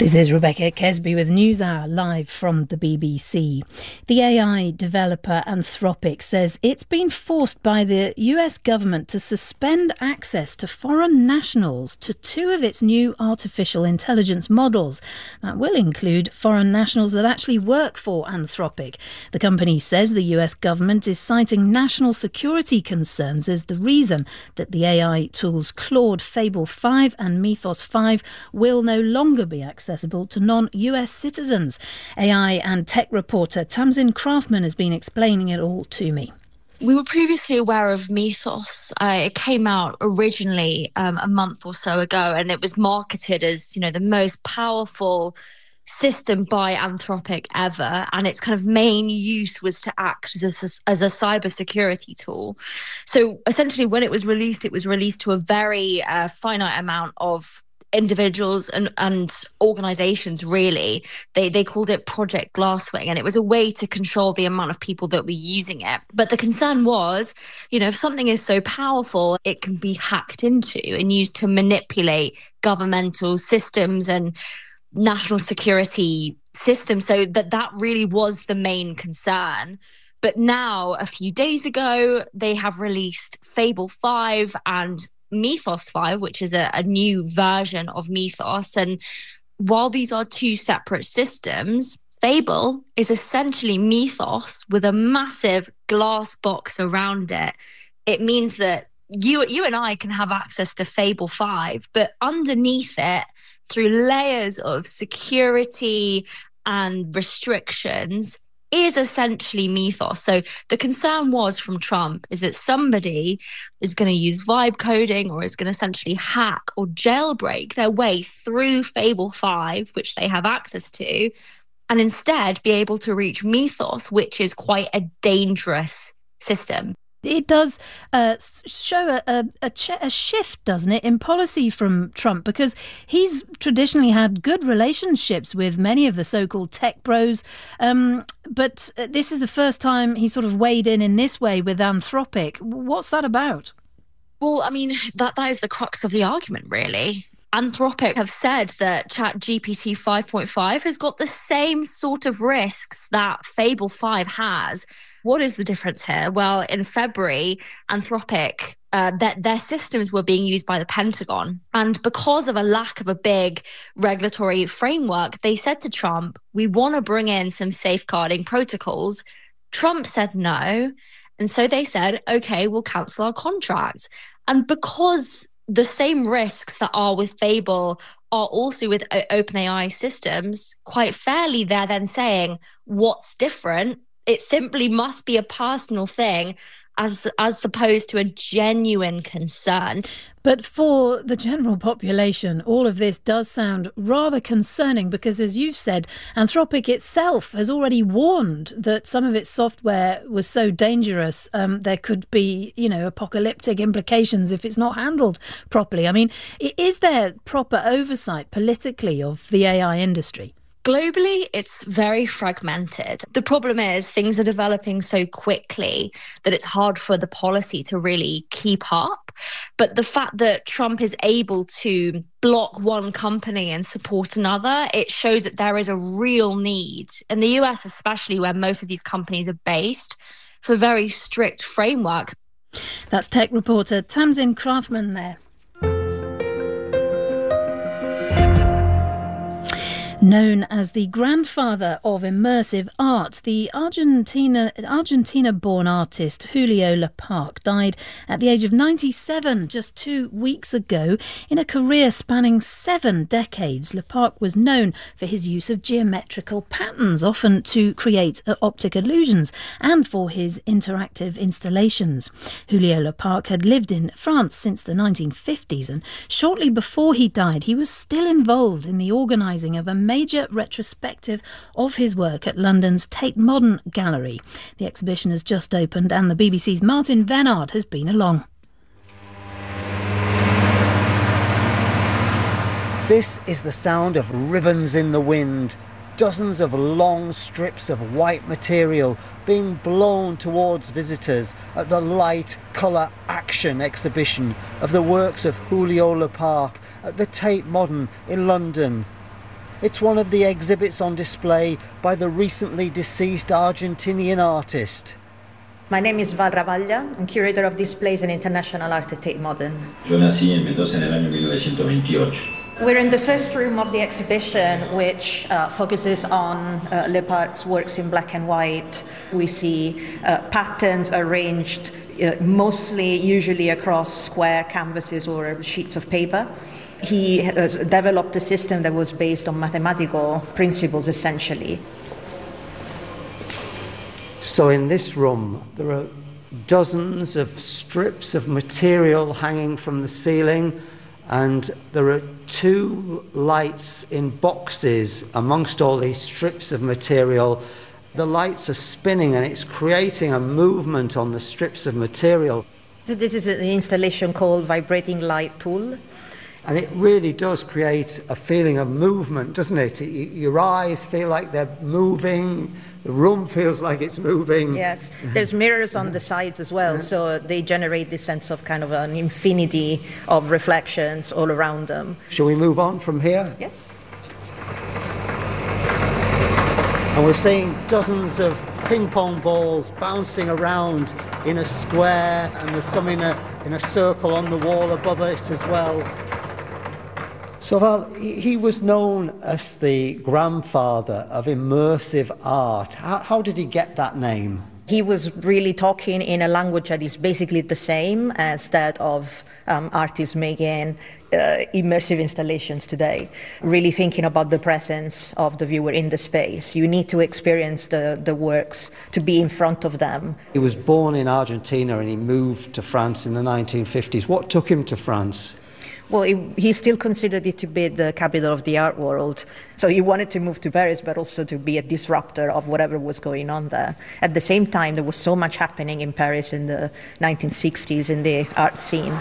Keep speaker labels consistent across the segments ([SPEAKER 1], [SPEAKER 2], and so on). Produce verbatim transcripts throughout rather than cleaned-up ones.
[SPEAKER 1] This is Rebecca Kesby with NewsHour live from the B B C. The A I developer Anthropic says it's been forced by the U S government to suspend access to foreign nationals to two of its new artificial intelligence models. That will include foreign nationals that actually work for Anthropic. The company says the U S government is citing national security concerns as the reason that the A I tools Claude Fable five and Mythos five will no longer be accessible to non-U S citizens. A I and tech reporter Tamsin Craftman has been explaining it all to me.
[SPEAKER 2] We were previously aware of Mythos. Uh, it came out originally um, a month or so ago, and it was marketed as, you know, the most powerful system by Anthropic ever, and its kind of main use was to act as a, as a cybersecurity tool. So essentially, when it was released, it was released to a very uh, finite amount of individuals and, and organizations, really. They they called it Project Glasswing, and it was a way to control the amount of people that were using it. But the concern was, you know, if something is so powerful, it can be hacked into and used to manipulate governmental systems and national security systems. So that that really was the main concern. But now, a few days ago, they have released Fable five and Mythos five, which is a, a new version of Mythos. And while these are two separate systems, Fable is essentially Mythos with a massive glass box around it. It means that you, you and I can have access to Fable five, but underneath it, through layers of security and restrictions, is essentially Mythos. So the concern was from Trump is that somebody is going to use vibe coding or is going to essentially hack or jailbreak their way through Fable five, which they have access to, and instead be able to reach Mythos, which is quite a dangerous system.
[SPEAKER 1] It does uh, show a, a, a, ch- a shift, doesn't it, in policy from Trump, because he's traditionally had good relationships with many of the so-called tech bros. Um, but this is the first time he sort of weighed in in this way with Anthropic. What's that about?
[SPEAKER 2] Well, I mean, that that is the crux of the argument, really. Anthropic have said that ChatGPT five point five has got the same sort of risks that Fable five has. What is the difference here? Well, in February, Anthropic, uh, that their systems were being used by the Pentagon. And because of a lack of a big regulatory framework, they said to Trump, we want to bring in some safeguarding protocols. Trump said no. And so they said, okay, we'll cancel our contract. And because the same risks that are with Fable are also with OpenAI systems, quite fairly, they're then saying, what's different? It simply must be a personal thing as as opposed to a genuine concern.
[SPEAKER 1] But for the general population, all of this does sound rather concerning because, as you've said, Anthropic itself has already warned that some of its software was so dangerous um, there could be, you know, apocalyptic implications if it's not handled properly. I mean, is there proper oversight politically of the A I industry?
[SPEAKER 2] Globally, it's very fragmented. The problem is things are developing so quickly that it's hard for the policy to really keep up. But the fact that Trump is able to block one company and support another, it shows that there is a real need, in the U S especially, where most of these companies are based, for very strict frameworks.
[SPEAKER 1] That's tech reporter Tamsin Craftman there. Known as the grandfather of immersive art, the Argentina, Argentina-born artist Julio Lepage died at the age of ninety-seven just two weeks ago. In a career spanning seven decades, Lepage was known for his use of geometrical patterns, often to create optic illusions, and for his interactive installations. Julio Lepage had lived in France since the nineteen fifties, and shortly before he died, he was still involved in the organising of a major retrospective of his work at London's Tate Modern Gallery. The exhibition has just opened and the B B C's Martin Venard has been along.
[SPEAKER 3] This is the sound of ribbons in the wind. Dozens of long strips of white material being blown towards visitors at the Light, Colour, Action exhibition of the works of Julio Lepage at the Tate Modern in London. It's one of the exhibits on display by the recently deceased Argentinian artist.
[SPEAKER 4] My name is Val Ravaglia. I'm curator of displays and international art at Tate Modern.
[SPEAKER 5] Yo nací en Mendoza en el año mil novecientos veintiocho.
[SPEAKER 4] We're in the first room of the exhibition, which uh, focuses on uh, Leparc's works in black and white. We see uh, patterns arranged uh, mostly, usually across square canvases or sheets of paper. He has developed a system that was based on mathematical principles, essentially.
[SPEAKER 3] So in this room, there are dozens of strips of material hanging from the ceiling, and there are two lights in boxes amongst all these strips of material. The lights are spinning and it's creating a movement on the strips of material.
[SPEAKER 4] So this is an installation called Vibrating Light Tool.
[SPEAKER 3] And it really does create a feeling of movement, doesn't it? Your eyes feel like they're moving, the room feels like it's moving.
[SPEAKER 4] Yes, there's mirrors on the sides as well, so they generate this sense of kind of an infinity of reflections all around them.
[SPEAKER 3] Shall we move on from here?
[SPEAKER 4] Yes.
[SPEAKER 3] And we're seeing dozens of ping pong balls bouncing around in a square, and there's some in a, in a circle on the wall above it as well. So Val, he was known as the grandfather of immersive art. How, how did he get that name?
[SPEAKER 4] He was really talking in a language that is basically the same as that of um, artists making uh, immersive installations today. Really thinking about the presence of the viewer in the space. You need to experience the, the works to be in front of them.
[SPEAKER 3] He was born in Argentina and he moved to France in the nineteen fifties. What took him to France?
[SPEAKER 4] Well, he, he still considered it to be the capital of the art world. So he wanted to move to Paris, but also to be a disruptor of whatever was going on there. At the same time, there was so much happening in Paris in the nineteen sixties in the art scene.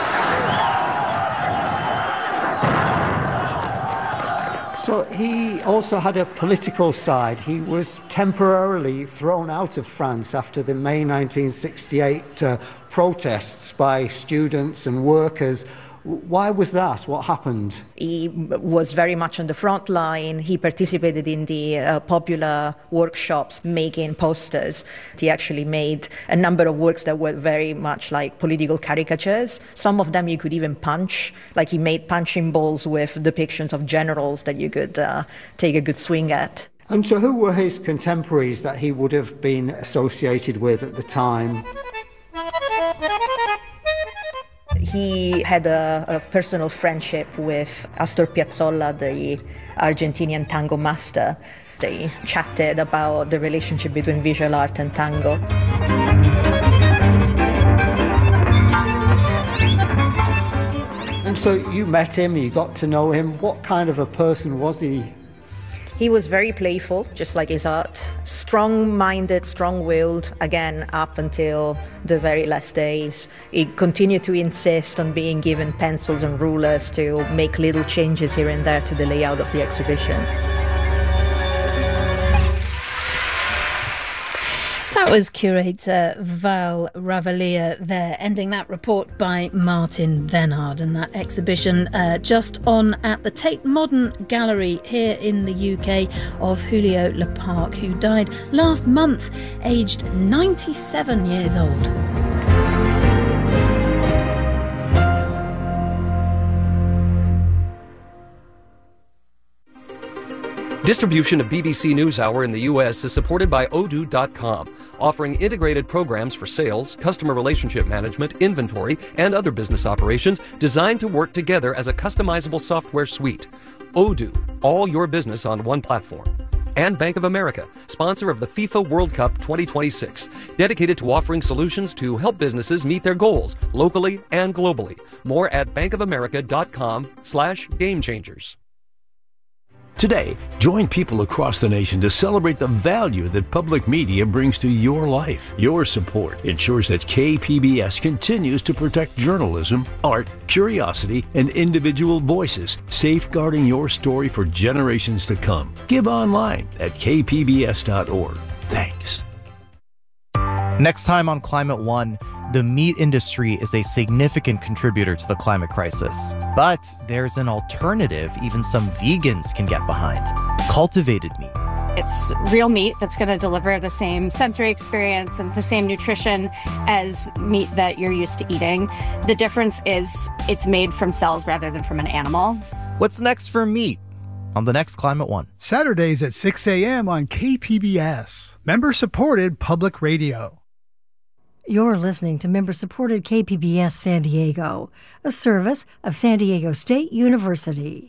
[SPEAKER 3] So he also had a political side. He was temporarily thrown out of France after the May nineteen sixty-eight uh, protests by students and workers. Why was that? What happened?
[SPEAKER 4] He was very much on the front line. He participated in the uh, popular workshops making posters. He actually made a number of works that were very much like political caricatures. Some of them you could even punch. Like he made punching balls with depictions of generals that you could uh, take a good swing at.
[SPEAKER 3] And so who were his contemporaries that he would have been associated with at the time?
[SPEAKER 4] He had a, a personal friendship with Astor Piazzolla, the Argentinian tango master. They chatted about the relationship between visual art and tango.
[SPEAKER 3] And so you met him, you got to know him. What kind of a person was he?
[SPEAKER 4] He was very playful, just like his art. Strong-minded, strong-willed, again, up until the very last days. He continued to insist on being given pencils and rulers to make little changes here and there to the layout of the exhibition.
[SPEAKER 1] That was curator Val Ravaglia there, ending that report by Martin Venard, and that exhibition uh, just on at the Tate Modern Gallery here in the U K of Julio Leparc, who died last month, aged ninety-seven years old.
[SPEAKER 6] Distribution of B B C NewsHour in the U S is supported by Odoo dot com, offering integrated programs for sales, customer relationship management, inventory, and other business operations designed to work together as a customizable software suite. Odoo, all your business on one platform. And Bank of America, sponsor of the FIFA World Cup twenty twenty-six, dedicated to offering solutions to help businesses meet their goals locally and globally. More at bankofamerica dot com slash game changers.
[SPEAKER 7] Today, join people across the nation to celebrate the value that public media brings to your life. Your support ensures that K P B S continues to protect journalism, art, curiosity, and individual voices, safeguarding your story for generations to come. Give online at k p b s dot org. Thanks.
[SPEAKER 8] Next time on Climate One, the meat industry is a significant contributor to the climate crisis. But there's an alternative even some vegans can get behind: cultivated meat.
[SPEAKER 9] It's real meat that's going to deliver the same sensory experience and the same nutrition as meat that you're used to eating. The difference is it's made from cells rather than from an animal.
[SPEAKER 8] What's next for meat on the next Climate One?
[SPEAKER 10] Saturdays at six a.m. on K P B S, member-supported public radio.
[SPEAKER 11] You're listening to member-supported K P B S San Diego, a service of San Diego State University.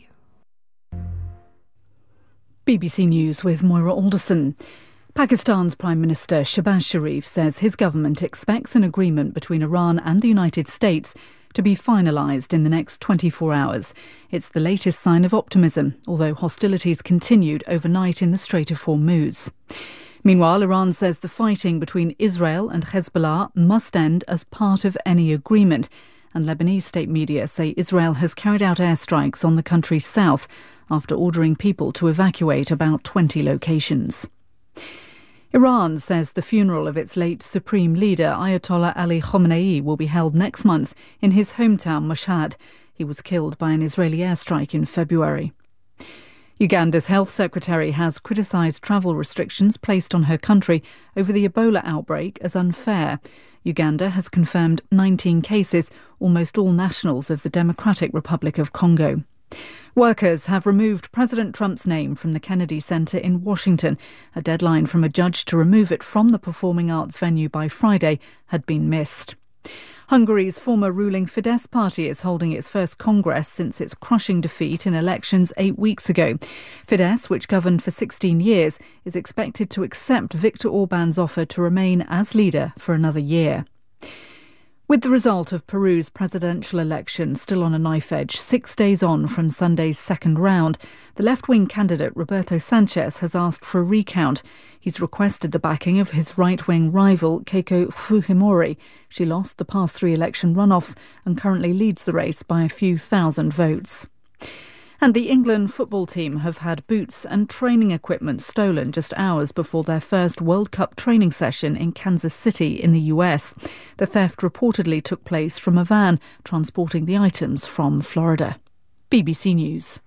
[SPEAKER 12] B B C News with Moira Alderson. Pakistan's Prime Minister Shehbaz Sharif says his government expects an agreement between Iran and the United States to be finalised in the next twenty-four hours. It's the latest sign of optimism, although hostilities continued overnight in the Strait of Hormuz. Meanwhile, Iran says the fighting between Israel and Hezbollah must end as part of any agreement. And Lebanese state media say Israel has carried out airstrikes on the country's south after ordering people to evacuate about twenty locations. Iran says the funeral of its late supreme leader, Ayatollah Ali Khamenei, will be held next month in his hometown, Mashhad. He was killed by an Israeli airstrike in February. Uganda's health secretary has criticised travel restrictions placed on her country over the Ebola outbreak as unfair. Uganda has confirmed nineteen cases, almost all nationals of the Democratic Republic of Congo. Workers have removed President Trump's name from the Kennedy Center in Washington. A deadline from a judge to remove it from the performing arts venue by Friday had been missed. Hungary's former ruling Fidesz party is holding its first congress since its crushing defeat in elections eight weeks ago. Fidesz, which governed for sixteen years, is expected to accept Viktor Orban's offer to remain as leader for another year. With the result of Peru's presidential election still on a knife edge, six days on from Sunday's second round, the left-wing candidate Roberto Sanchez has asked for a recount. He's requested the backing of his right-wing rival Keiko Fujimori. She lost the past three election runoffs and currently leads the race by a few thousand votes. And the England football team have had boots and training equipment stolen just hours before their first World Cup training session in Kansas City in the U S. The theft reportedly took place from a van transporting the items from Florida. B B C News.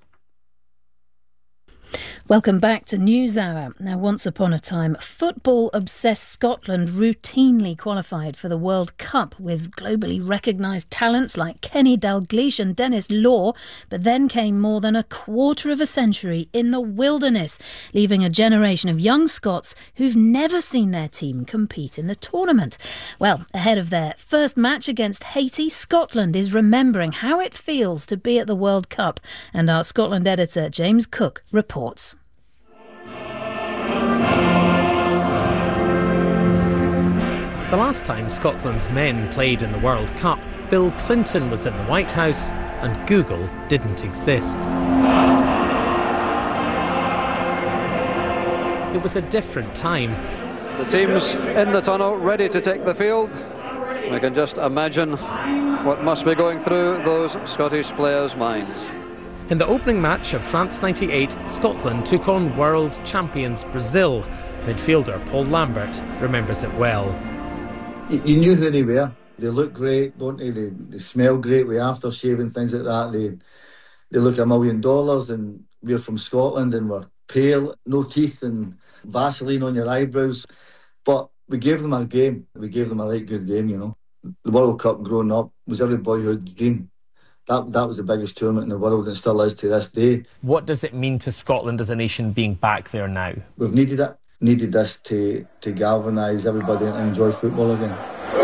[SPEAKER 1] Welcome back to NewsHour. Now, once upon a time, football-obsessed Scotland routinely qualified for the World Cup with globally recognised talents like Kenny Dalglish and Denis Law, but then came more than a quarter of a century in the wilderness, leaving a generation of young Scots who've never seen their team compete in the tournament. Well, ahead of their first match against Haiti, Scotland is remembering how it feels to be at the World Cup, and our Scotland editor James Cook reports.
[SPEAKER 13] The last time Scotland's men played in the World Cup, Bill Clinton was in the White House and Google didn't exist. It was a different time.
[SPEAKER 14] The team's in the tunnel, ready to take the field. We can just imagine what must be going through those Scottish players' minds.
[SPEAKER 13] In the opening match of France ninety-eight, Scotland took on world champions Brazil. Midfielder Paul Lambert remembers it well.
[SPEAKER 15] You knew who they were. They look great, don't they? They, they smell great with aftershave and things like that. They they look a million dollars, and we're from Scotland and we're pale, no teeth and Vaseline on your eyebrows. But we gave them a game. We gave them a right good game, you know. The World Cup growing up was every boyhood dream. That that was the biggest tournament in the world and still is to this day.
[SPEAKER 13] What does it mean to Scotland as a nation being back there now?
[SPEAKER 15] We've needed it. Needed this to, to galvanise everybody and enjoy football again.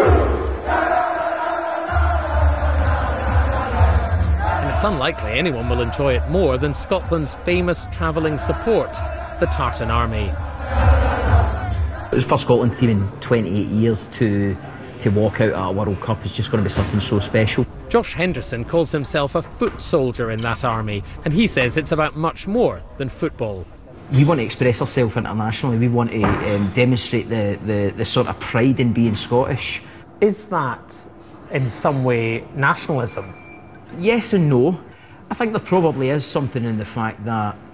[SPEAKER 13] And it's unlikely anyone will enjoy it more than Scotland's famous travelling support, the Tartan Army.
[SPEAKER 16] It was for Scotland team in twenty-eight years to, to walk out at a World Cup is just going to be something so special.
[SPEAKER 13] Josh Henderson calls himself a foot soldier in that army, and he says it's about much more than football.
[SPEAKER 16] We want to express ourselves internationally. We want to um, demonstrate the, the, the sort of pride in being Scottish.
[SPEAKER 13] Is that in some way nationalism?
[SPEAKER 16] Yes and no. I think there probably is something in the fact that